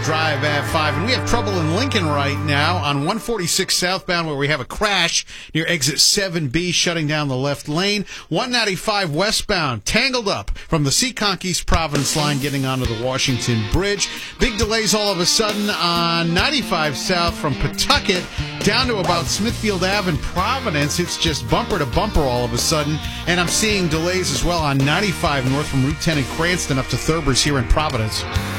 Drive at 5, and we have trouble in Lincoln right now on 146 southbound where we have a crash near exit 7B shutting down the left lane. 195 westbound tangled up from the Seekonk East Providence line getting onto the Washington Bridge. Big delays all of a sudden on 95 south from Pawtucket down to about Smithfield Ave in Providence. It's just bumper to bumper all of a sudden, and I'm seeing delays as well on 95 north from Route 10 in Cranston up to Thurber's here in Providence.